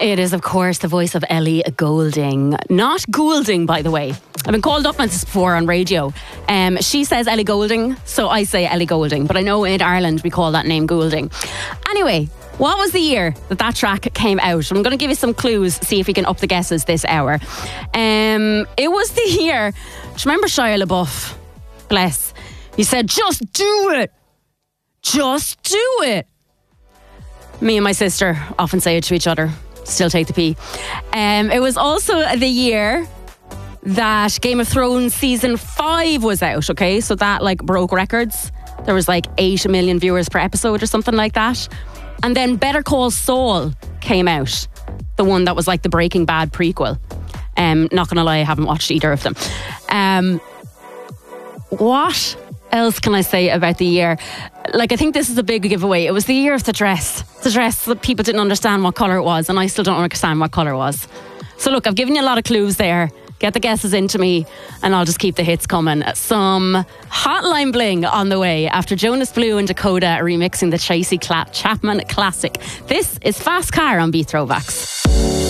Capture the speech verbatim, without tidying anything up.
It is, of course, the voice of Ellie Goulding. Not Goulding, by the way. I've been called up on this before on radio. Um, she says Ellie Goulding, so I say Ellie Goulding. But I know in Ireland we call that name Goulding. Anyway, what was the year that that track came out? I'm going to give you some clues, see if you can up the guesses this hour. Um, it was the year... Do you remember Shia LaBeouf? Bless. He said, just do it. Just do it. Me and my sister often say it to each other. Still take the pee. Um, it was also the year that Game of Thrones season five was out, okay? So that like broke records. There was like eight million viewers per episode or something like that. And then Better Call Saul came out. The one that was like the Breaking Bad prequel. Um, not gonna lie, I haven't watched either of them. Um, what else can I say about the year? Like, I think this is a big giveaway. It was the year of the dress. The dress that people didn't understand what colour it was, and I still don't understand what colour it was. So look, I've given you a lot of clues there. Get the guesses into me, and I'll just keep the hits coming. Some Hotline Bling on the way after Jonas Blue and Dakota are remixing the Tracy Chapman classic. This is Fast Car on Beat Throwbacks.